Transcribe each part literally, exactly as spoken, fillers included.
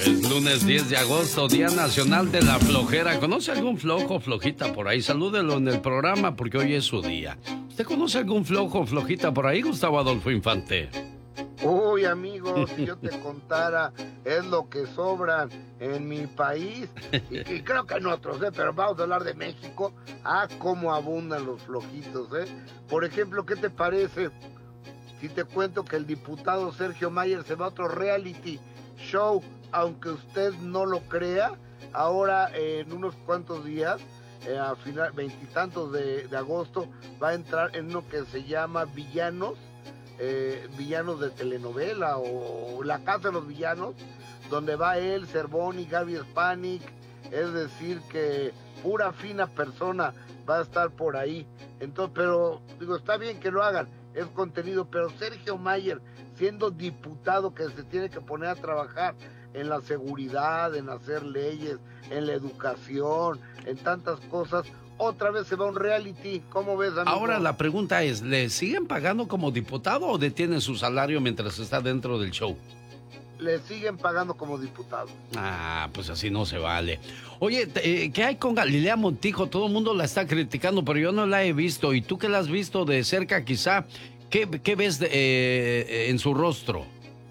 Es lunes diez de agosto, Día Nacional de la Flojera. ¿Conoce algún flojo o flojita por ahí? Salúdelo en el programa porque hoy es su día. ¿Usted conoce algún flojo o flojita por ahí, Gustavo Adolfo Infante? Uy, amigo, si yo te contara, es lo que sobran en mi país, y, y creo que en otros, ¿eh? Pero vamos a hablar de México. Ah, cómo abundan los flojitos, ¿eh? Por ejemplo, ¿qué te parece si te cuento que el diputado Sergio Mayer se va a otro reality show? Aunque usted no lo crea, ahora eh, en unos cuantos días, eh, a final, veintitantos de, de agosto, va a entrar en uno que se llama Villanos, eh, Villanos de telenovela, o La Casa de los Villanos, donde va él, Cervón y Gaby Spanik. Es decir, que pura fina persona va a estar por ahí. Entonces, pero digo, está bien que lo hagan, es contenido, pero Sergio Mayer, siendo diputado que se tiene que poner a trabajar en la seguridad, en hacer leyes, en la educación, en tantas cosas, otra vez se va a un reality. ¿Cómo ves, amigo? Ahora la pregunta es, ¿le siguen pagando como diputado o detienen su salario mientras está dentro del show? Le siguen pagando como diputado. Ah, pues así no se vale. Oye, eh, ¿qué hay con Galilea Montijo? Todo el mundo la está criticando, pero yo no la he visto. Y tú que la has visto de cerca quizá, ¿qué, qué ves de, eh, en su rostro?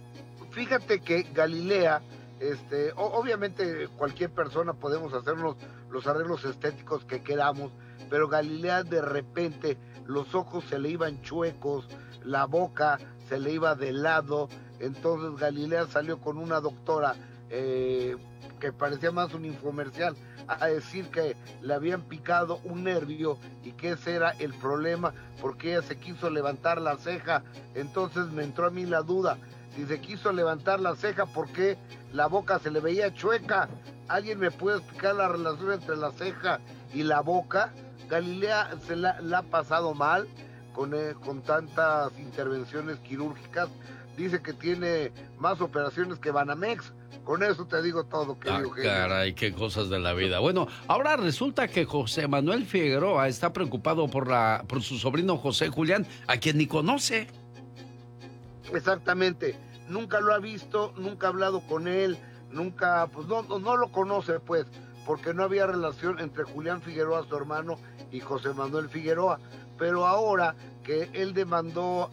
Fíjate que Galilea, este, obviamente cualquier persona podemos hacernos los arreglos estéticos que queramos, pero Galilea de repente los ojos se le iban chuecos, la boca se le iba de lado. Entonces Galilea salió con una doctora eh, que parecía más un infomercial a decir que le habían picado un nervio y que ese era el problema, porque ella se quiso levantar la ceja. Entonces me entró a mí la duda, si se quiso levantar la ceja, ¿por qué la boca se le veía chueca? ¿Alguien me puede explicar la relación entre la ceja y la boca? Galilea se la, la ha pasado mal con, eh, con tantas intervenciones quirúrgicas. Dice que tiene más operaciones que Banamex. Con eso te digo todo, querido. Ah, caray, qué cosas de la vida. Bueno, ahora resulta que José Manuel Figueroa está preocupado por, la, por su sobrino José Julián, a quien ni conoce. Exactamente. Nunca lo ha visto, nunca ha hablado con él, nunca, pues no, no, no lo conoce, pues, porque no había relación entre Julián Figueroa, su hermano, y José Manuel Figueroa. Pero ahora que él demandó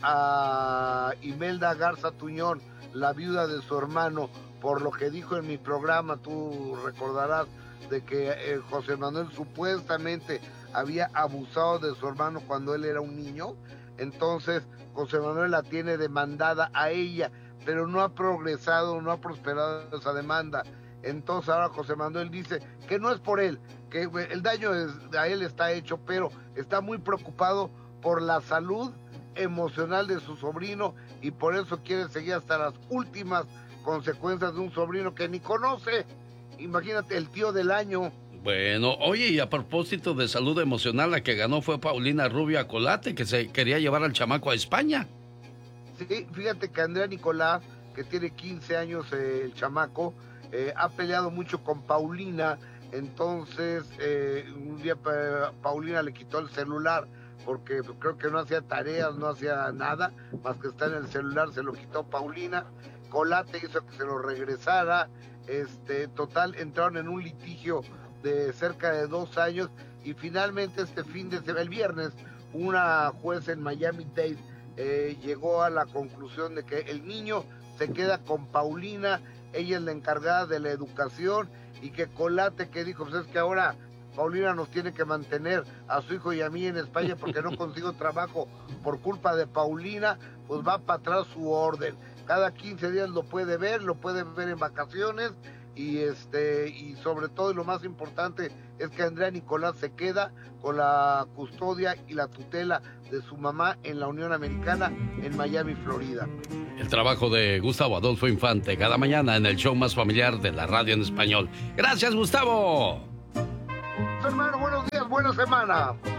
a Imelda Garza Tuñón, la viuda de su hermano, por lo que dijo en mi programa, tú recordarás, de que eh, José Manuel supuestamente había abusado de su hermano cuando él era un niño. Entonces José Manuel la tiene demandada a ella, pero no ha progresado, no ha prosperado esa demanda. Entonces ahora José Manuel dice que no es por él, que el daño es, a él está hecho, pero está muy preocupado por la salud emocional de su sobrino y por eso quiere seguir hasta las últimas consecuencias de un sobrino que ni conoce. Imagínate, el tío del año. Bueno, oye, y a propósito de salud emocional, la que ganó fue Paulina Rubio Acolate, que se quería llevar al chamaco a España. Sí, fíjate que Andrea Nicolás, que tiene quince años, eh, el chamaco, eh, ha peleado mucho con Paulina. Entonces, eh, un día pa Paulina le quitó el celular, porque creo que no hacía tareas, no hacía nada, más que estar en el celular, se lo quitó Paulina. Colate hizo que se lo regresara. Este, total, entraron en un litigio de cerca de dos años y finalmente este fin de semana, el viernes, una juez en Miami-Dade eh, llegó a la conclusión de que el niño se queda con Paulina, ella es la encargada de la educación, y que Colate, que dijo, pues es que ahora Paulina nos tiene que mantener a su hijo y a mí en España porque no consigo trabajo por culpa de Paulina, pues va para atrás su orden. Cada quince días lo puede ver, lo puede ver en vacaciones, y este y sobre todo, y lo más importante, es que Andrea Nicolás se queda con la custodia y la tutela de su mamá en la Unión Americana en Miami, Florida. El trabajo de Gustavo Adolfo Infante, cada mañana en el show más familiar de la radio en español. Gracias, Gustavo. Hermano, buenos días, buena semana.